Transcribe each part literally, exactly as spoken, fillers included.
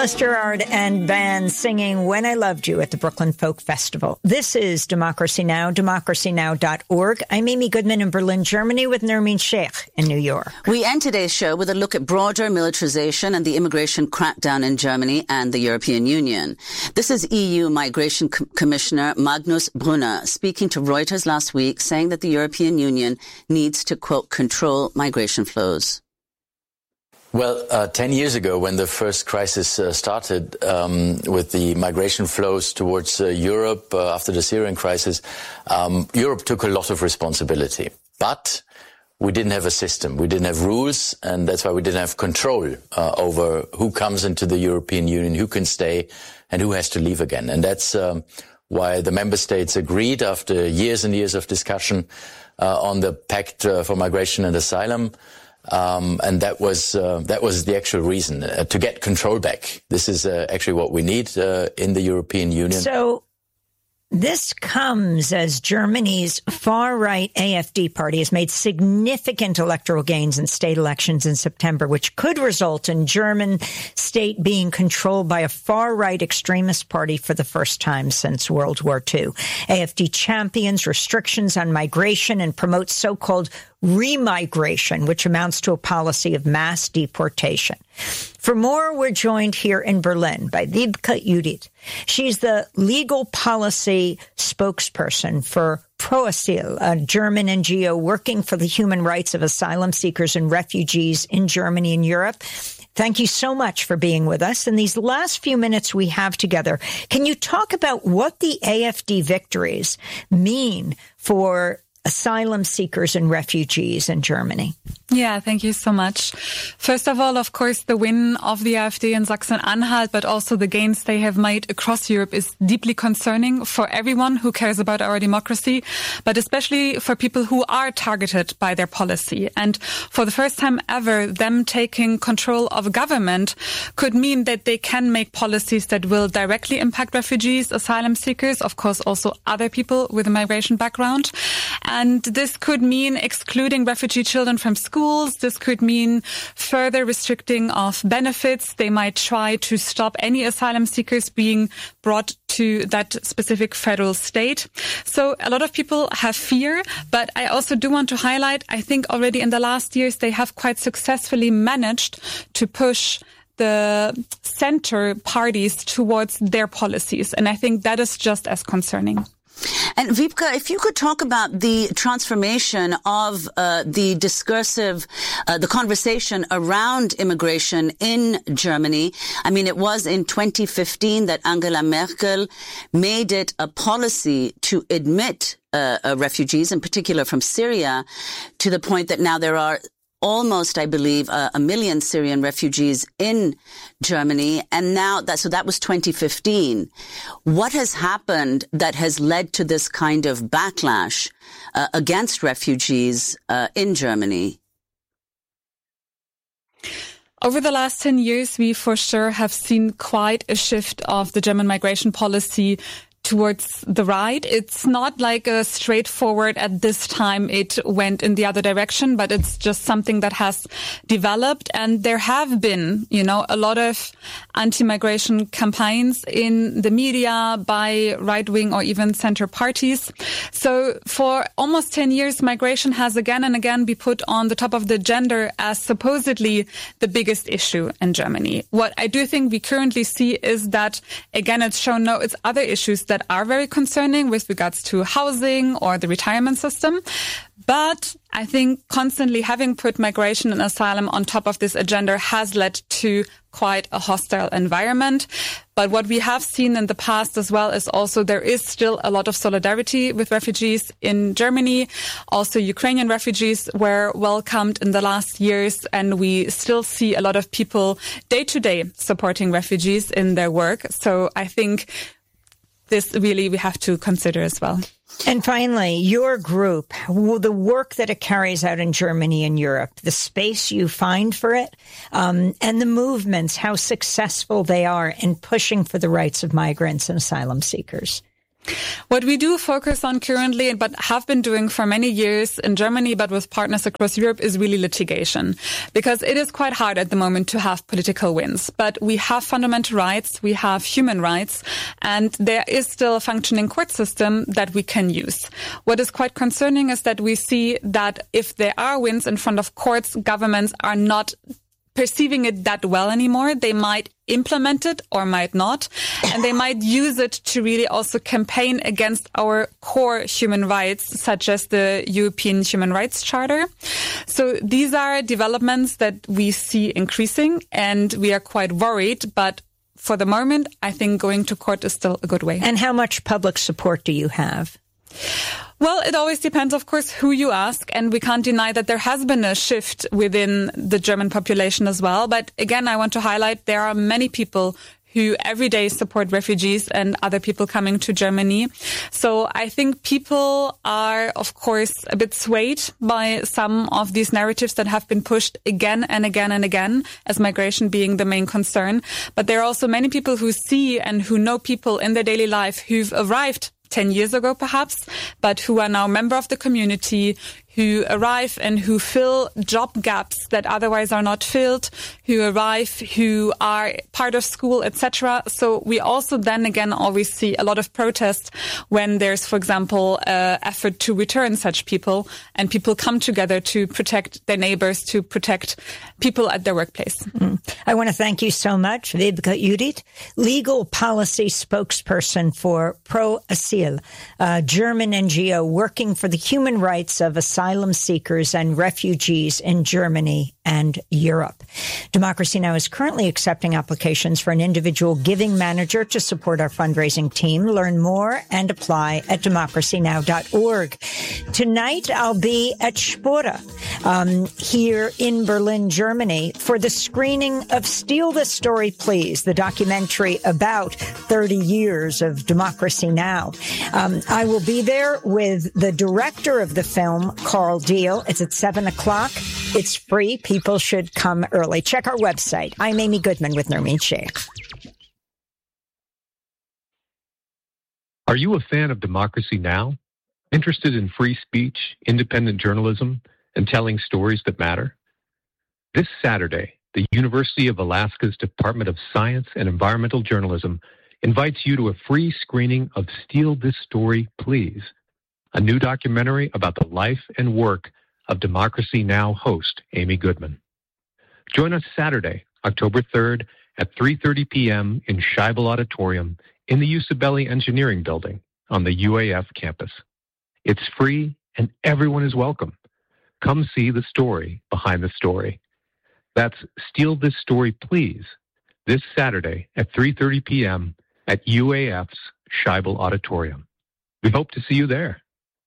Alice Gerrard and band singing When I Loved You at the Brooklyn Folk Festival. This is Democracy Now!, democracy now dot org. I'm Amy Goodman in Berlin, Germany, with Nermeen Sheikh in New York. We end today's show with a look at broader militarization and the immigration crackdown in Germany and the European Union. This is E U Migration C- Commissioner Magnus Brunner speaking to Reuters last week, saying that the European Union needs to, quote, control migration flows. Well, uh, ten years ago, when the first crisis uh, started um, with the migration flows towards uh, Europe uh, after the Syrian crisis, um, Europe took a lot of responsibility. But we didn't have a system. We didn't have rules, and that's why we didn't have control uh, over who comes into the European Union, who can stay, and who has to leave again. And that's um, why the member states agreed, after years and years of discussion, uh, on the Pact uh, for Migration and Asylum. Um, and that was uh, that was the actual reason, uh, to get control back. This is uh, actually what we need uh, in the European Union. So this comes as Germany's far-right A F D party has made significant electoral gains in state elections in September, which could result in German state being controlled by a far-right extremist party for the first time since World War Two. A F D champions restrictions on migration and promotes so-called remigration, which amounts to a policy of mass deportation. For more, we're joined here in Berlin by Wiebke Judith. She's the legal policy spokesperson for ProAsyl, a German N G O working for the human rights of asylum seekers and refugees in Germany and Europe. Thank you so much for being with us. In these last few minutes we have together, can you talk about what the A F D victories mean for asylum seekers and refugees in Germany? Yeah, thank you so much. First of all, of course, the win of the AfD in Sachsen-Anhalt, but also the gains they have made across Europe is deeply concerning for everyone who cares about our democracy, but especially for people who are targeted by their policy. And for the first time ever, them taking control of government could mean that they can make policies that will directly impact refugees, asylum seekers, of course, also other people with a migration background. And this could mean excluding refugee children from schools. This could mean further restricting of benefits. They might try to stop any asylum seekers being brought to that specific federal state. So a lot of people have fear, but I also do want to highlight, I think already in the last years, they have quite successfully managed to push the center parties towards their policies. And I think that is just as concerning. And Wiebke, if you could talk about the transformation of uh, the discursive, uh, the conversation around immigration in Germany. I mean, it was in twenty fifteen that Angela Merkel made it a policy to admit uh, uh, refugees, in particular from Syria, to the point that now there are almost, I believe, uh, a million Syrian refugees in Germany. And now that, so that was twenty fifteen. What has happened that has led to this kind of backlash uh, against refugees uh, in Germany? Over the last ten years, we for sure have seen quite a shift of the German migration policy towards the right. It's not like a straightforward at this time it went in the other direction, but it's just something that has developed. And there have been, you know, a lot of anti-migration campaigns in the media by right-wing or even center parties. So for almost ten years, migration has again and again been put on the top of the agenda as supposedly the biggest issue in Germany. What I do think we currently see is that, again, it's shown no, it's other issues that are very concerning with regards to housing or the retirement system. But I think constantly having put migration and asylum on top of this agenda has led to quite a hostile environment. But what we have seen in the past as well is also there is still a lot of solidarity with refugees in Germany. Also, Ukrainian refugees were welcomed in the last years, and we still see a lot of people day to day supporting refugees in their work. So I think this really we have to consider as well. And finally, your group, the work that it carries out in Germany and Europe, the space you find for it, um, and the movements, how successful they are in pushing for the rights of migrants and asylum seekers. What we do focus on currently, but have been doing for many years in Germany, but with partners across Europe, is really litigation. Because it is quite hard at the moment to have political wins. But we have fundamental rights, we have human rights, and there is still a functioning court system that we can use. What is quite concerning is that we see that if there are wins in front of courts, governments are not perceiving it that well anymore. They might implement it or might not. And they might use it to really also campaign against our core human rights, such as the European Human Rights Charter. So these are developments that we see increasing, and we are quite worried. But for the moment, I think going to court is still a good way. And how much public support do you have? Well, it always depends, of course, who you ask. And we can't deny that there has been a shift within the German population as well. But again, I want to highlight there are many people who every day support refugees and other people coming to Germany. So I think people are, of course, a bit swayed by some of these narratives that have been pushed again and again and again, as migration being the main concern. But there are also many people who see and who know people in their daily life who've arrived ten years ago, perhaps, but who are now a member of the community, who arrive and who fill job gaps that otherwise are not filled, who arrive, who are part of school, et cetera. So we also then again always see a lot of protest when there's, for example, an effort to return such people, and people come together to protect their neighbors, to protect people at their workplace. Mm. I want to thank you so much, Wiebke Udith, legal policy spokesperson for Pro Asyl, a German N G O working for the human rights of asylum asylum seekers and refugees in Germany and Europe. Democracy Now! Is currently accepting applications for an individual giving manager to support our fundraising team. Learn more and apply at democracy now dot org. Tonight, I'll be at Spora um, here in Berlin, Germany, for the screening of Steal This Story, Please, the documentary about thirty years of Democracy Now! Um, I will be there with the director of the film, Carl Deal. It's at seven o'clock. It's free. People should come early. Check our website. I'm Amy Goodman with Nermeen Sheikh. Are you a fan of Democracy Now? Interested in free speech, independent journalism, and telling stories that matter? This Saturday, the University of Alaska's Department of Science and Environmental Journalism invites you to a free screening of Steal This Story, Please, a new documentary about the life and work of Democracy Now! Host Amy Goodman. Join us Saturday, October third at three thirty p.m. in Scheibel Auditorium in the Usabelli Engineering Building on the U A F campus. It's free and everyone is welcome. Come see the story behind the story. That's Steal This Story, Please, this Saturday at three thirty p.m. at U A F's Scheibel Auditorium. We hope to see you there.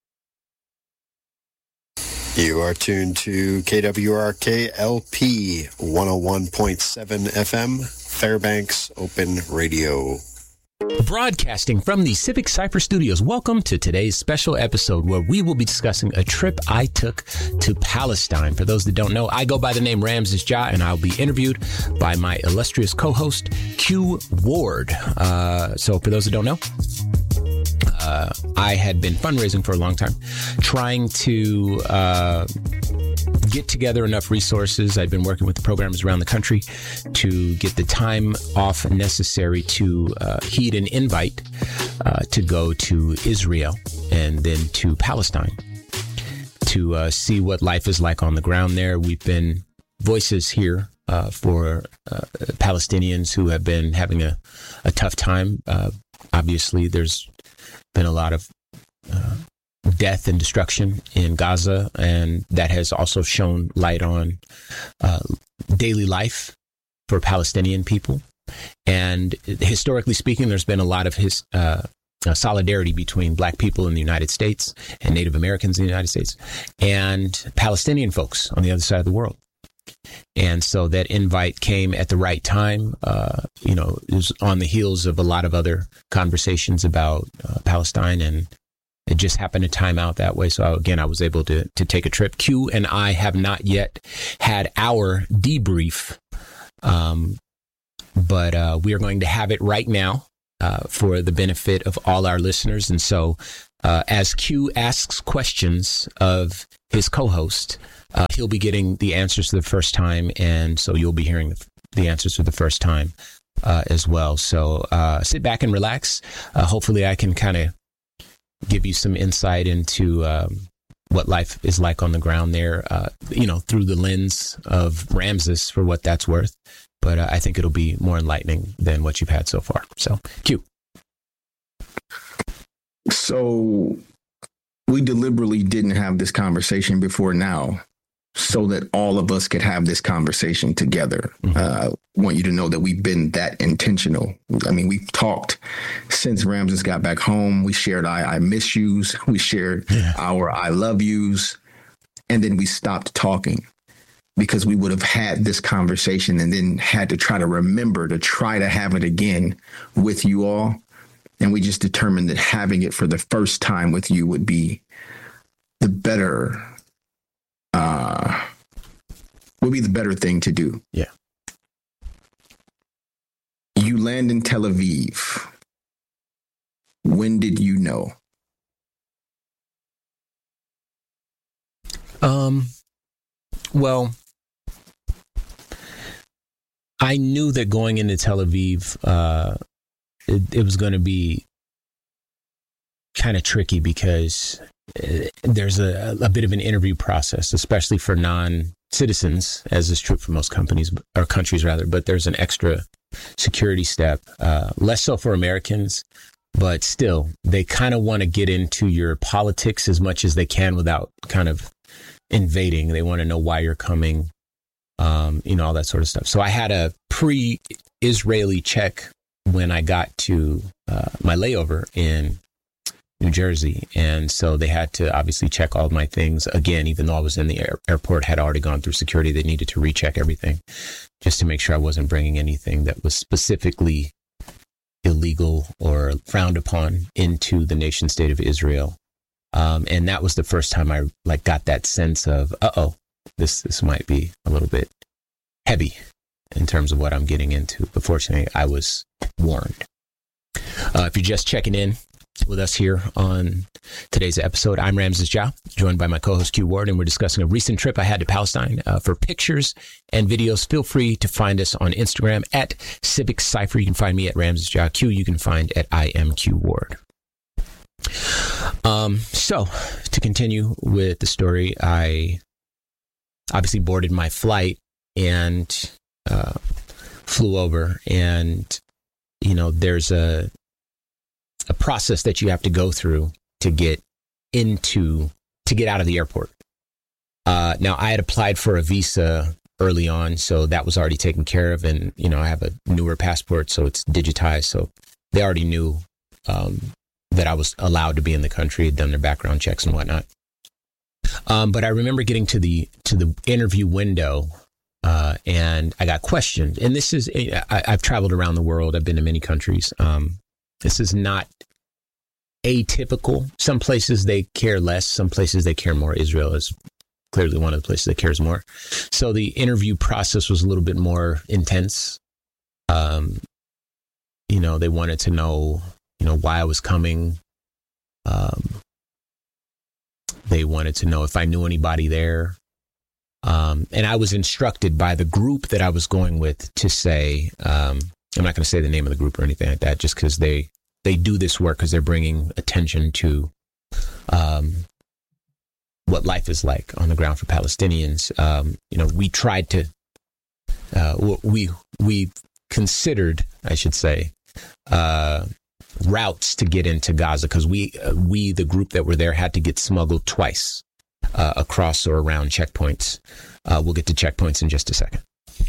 You are tuned to K W R K L P one oh one point seven F M, Fairbanks Open Radio. Broadcasting from the Civic Cypher Studios, welcome to today's special episode where we will be discussing a trip I took to Palestine. For those that don't know, I go by the name Ramses Jah, and I'll be interviewed by my illustrious co-host, Q Ward. Uh, so for those that don't know, Uh, I had been fundraising for a long time, trying to uh, get together enough resources. I'd been working with the programmers around the country to get the time off necessary to uh, heed an invite uh, to go to Israel and then to Palestine to uh, see what life is like on the ground there. We've been voices here uh, for uh, Palestinians who have been having a, a tough time. Uh, obviously, there's been a lot of uh, death and destruction in Gaza, and that has also shone light on uh, daily life for Palestinian people. And historically speaking, there's been a lot of his uh, uh, solidarity between Black people in the United States and Native Americans in the United States and Palestinian folks on the other side of the world. And so that invite came at the right time. Uh, you know, it was on the heels of a lot of other conversations about uh, Palestine, and it just happened to time out that way. So again, I was able to to take a trip. Q and I have not yet had our debrief, um, but uh, we are going to have it right now. uh, for the benefit of all our listeners. And so uh, as Q asks questions of his co-host, uh, he'll be getting the answers for the first time. And so you'll be hearing the, the answers for the first time uh, as well. So uh, sit back and relax. Uh, hopefully I can kind of give you some insight into um, what life is like on the ground there, uh, you know, through the lens of Ramses, for what that's worth. But uh, I think it'll be more enlightening than what you've had so far. So, Q. So we deliberately didn't have this conversation before now so that all of us could have this conversation together. Mm-hmm. Uh, I want you to know that we've been that intentional. I mean, we've talked since Ramses got back home. We shared I, I miss yous. We shared yeah. our I love yous. And then we stopped talking because we would have had this conversation and then had to try to remember to try to have it again with you all. And we just determined that having it for the first time with you would be the better, uh, would be the better thing to do. Yeah. You land in Tel Aviv. When did you know? Um, well, I knew that going into Tel Aviv, uh, it, it was going to be kind of tricky because uh, there's a, a bit of an interview process, especially for non-citizens, as is true for most companies or countries rather. But there's an extra security step, uh, less so for Americans, but still, they kind of want to get into your politics as much as they can without kind of invading. They want to know why you're coming. Um, you know, all that sort of stuff. So I had a pre-Israeli check when I got to uh, my layover in New Jersey. And so they had to obviously check all of my things. Again, even though I was in the air- airport, had already gone through security, they needed to recheck everything just to make sure I wasn't bringing anything that was specifically illegal or frowned upon into the nation state of Israel. Um, and that was the first time I like got that sense of, uh-oh, This this might be a little bit heavy in terms of what I'm getting into. But fortunately, I was warned. Uh, if you're just checking in with us here on today's episode, I'm Ramses Ja, joined by my co-host Q Ward, and we're discussing a recent trip I had to Palestine. Uh, for pictures and videos, feel free to find us on Instagram at Civic Cypher. You can find me at Ramses Ja. Q you can find at I am Q Ward. Um, so, to continue with the story, I obviously boarded my flight and uh, flew over. And, you know, there's a a process that you have to go through to get into, to get out of the airport. Uh, now, I had applied for a visa early on, so that was already taken care of. And, you know, I have a newer passport, so it's digitized. So they already knew um, that I was allowed to be in the country, had done their background checks and whatnot. Um, but I remember getting to the to the interview window, uh, and I got questioned. And this is, I, I've traveled around the world. I've been to many countries. Um, this is not atypical. Some places they care less. Some places they care more. Israel is clearly one of the places that cares more. So the interview process was a little bit more intense. Um, you know, they wanted to know, you know, why I was coming. Um, They wanted to know if I knew anybody there. Um, and I was instructed by the group that I was going with to say, um, I'm not going to say the name of the group or anything like that, just because they, they do this work because they're bringing attention to um, what life is like on the ground for Palestinians. Um, you know, we tried to, uh, we, we considered, I should say, uh, routes to get into Gaza, because we, uh, we, the group that were there, had to get smuggled twice uh, across or around checkpoints. Uh, we'll get to checkpoints in just a second.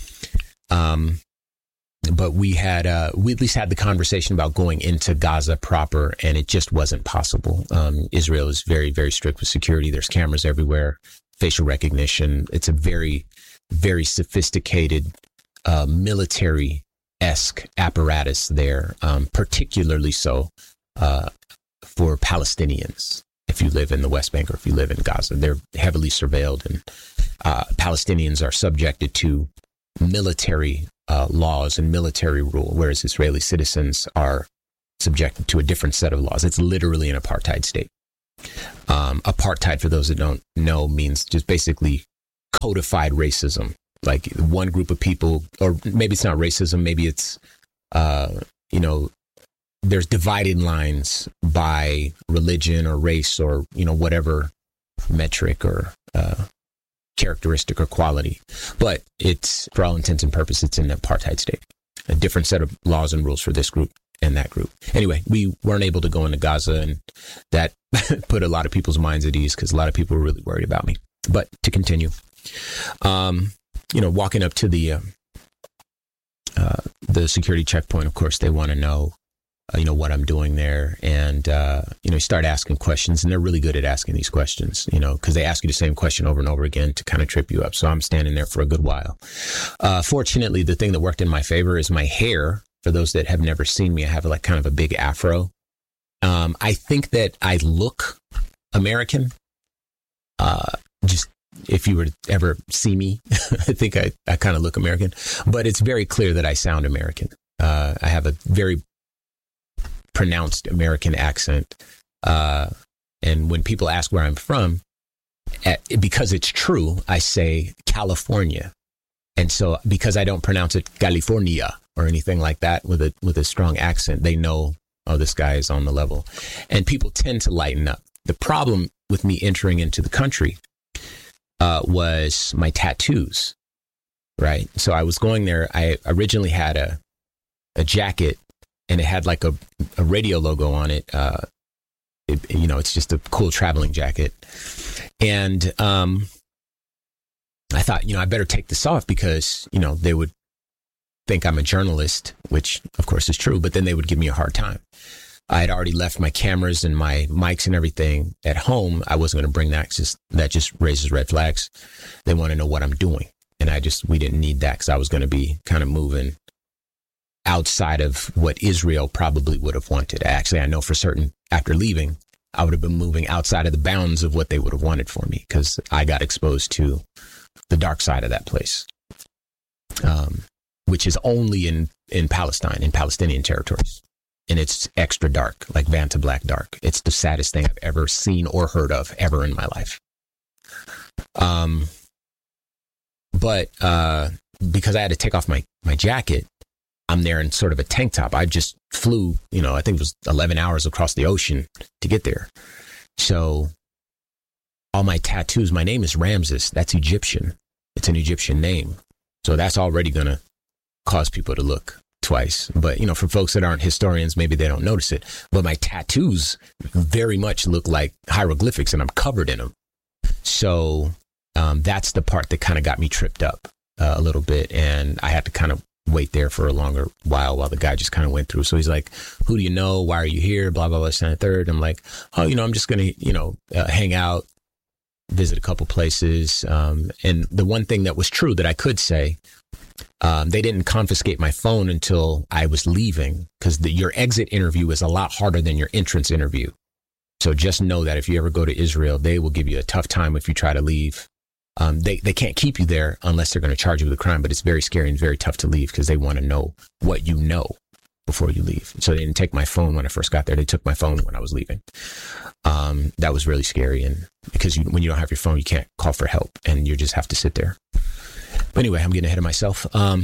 Um, but we had, uh, we at least had the conversation about going into Gaza proper, and it just wasn't possible. Um, Israel is very, very strict with security. There's cameras everywhere, facial recognition. It's a very, very sophisticated uh, military esque apparatus there, um, particularly so uh, for Palestinians. If you live in the West Bank or if you live in Gaza, they're heavily surveilled, and uh, Palestinians are subjected to military uh, laws and military rule, whereas Israeli citizens are subjected to a different set of laws. It's literally an apartheid state. Um, apartheid, for those that don't know, means just basically codified racism. Like one group of people, or maybe it's not racism, maybe it's, uh, you know, there's divided lines by religion or race or, you know, whatever metric or uh, characteristic or quality. But it's, for all intents and purposes, it's an apartheid state. A different set of laws and rules for this group and that group. Anyway, we weren't able to go into Gaza, and that put a lot of people's minds at ease because a lot of people were really worried about me. But to continue, um, you know, walking up to the uh, uh, the security checkpoint, of course, they want to know, uh, you know, what I'm doing there. And, uh, you know, you start asking questions, and they're really good at asking these questions, you know, because they ask you the same question over and over again to kind of trip you up. So I'm standing there for a good while. Uh, fortunately, the thing that worked in my favor is my hair. For those that have never seen me, I have like kind of a big afro. Um, I think that I look American. Uh, just if you were to ever see me, I think I, I kind of look American, but it's very clear that I sound American. Uh, I have a very pronounced American accent. Uh, and when people ask where I'm from, at, because it's true, I say California. And so because I don't pronounce it California or anything like that with a with a strong accent, they know, oh, this guy is on the level. And people tend to lighten up. The problem with me entering into the country uh, was my tattoos, right? So I was going there. I originally had a a jacket, and it had like a, a radio logo on it. Uh, it. You know, it's just a cool traveling jacket. And um, I thought, you know, I better take this off because, you know, they would think I'm a journalist, which of course is true, but then they would give me a hard time. I had already left my cameras and my mics and everything at home. I wasn't going to bring that. Just, that just raises red flags. They want to know what I'm doing. And I just, we didn't need that because I was going to be kind of moving outside of what Israel probably would have wanted. Actually, I know for certain after leaving, I would have been moving outside of the bounds of what they would have wanted for me because I got exposed to the dark side of that place, um, which is only in, in Palestine, in Palestinian territories. And it's extra dark, like Vanta Black dark. It's the saddest thing I've ever seen or heard of ever in my life. Um, but uh, because I had to take off my, my jacket, I'm there in sort of a tank top. I just flew, you know, I think it was eleven hours across the ocean to get there. So all my tattoos, my name is Ramses. That's Egyptian. It's an Egyptian name. So that's already going to cause people to look twice. But, you know, for folks that aren't historians, maybe they don't notice it. But my tattoos very much look like hieroglyphics, and I'm covered in them. So um, that's the part that kind of got me tripped up uh, a little bit. And I had to kind of wait there for a longer while while the guy just kind of went through. So he's like, who do you know? Why are you here? Blah, blah, blah, second, third. I'm like, oh, you know, I'm just going to, you know, uh, hang out, visit a couple places. Um, and the one thing that was true that I could say, um, they didn't confiscate my phone until I was leaving because your exit interview is a lot harder than your entrance interview. So just know that if you ever go to Israel, they will give you a tough time if you try to leave. Um, they, they can't keep you there unless they're going to charge you with a crime, but it's very scary and very tough to leave because they want to know what you know before you leave. So they didn't take my phone when I first got there. They took my phone when I was leaving. Um, that was really scary. And because you, when you don't have your phone, you can't call for help and you just have to sit there. But anyway, I'm getting ahead of myself. Um,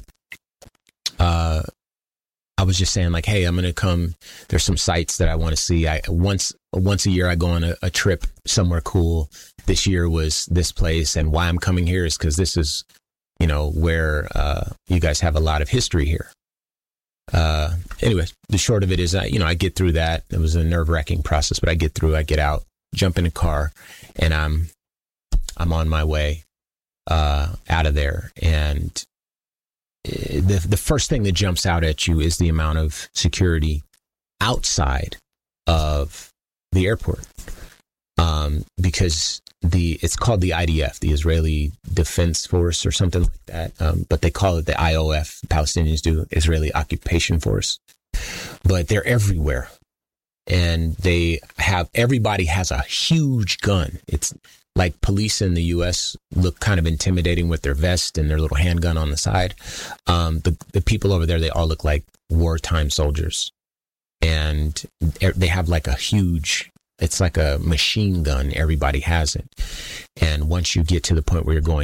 uh, I was just saying like, hey, I'm going to come. There's some sites that I want to see. I once, once a year, I go on a, a trip somewhere cool. This year was this place. And why I'm coming here is because this is, you know, where uh, you guys have a lot of history here. Uh, anyway, the short of it is, I, you know, I get through that. It was a nerve wracking process, but I get through, I get out, jump in a car, and I'm, I'm on my way, uh, out of there. And the, the first thing that jumps out at you is the amount of security outside of the airport. Um, because the, it's called the I D F, the Israeli Defense Force or something like that. Um, but they call it the I O F, Palestinians do, Israeli Occupation Force. But they're everywhere. And they have, everybody has a huge gun. It's like police in the U S look kind of intimidating with their vest and their little handgun on the side. Um, the, the people over there, they all look like wartime soldiers. and they have like a huge, it's like a machine gun. Everybody has it. And once you get to the point where you're going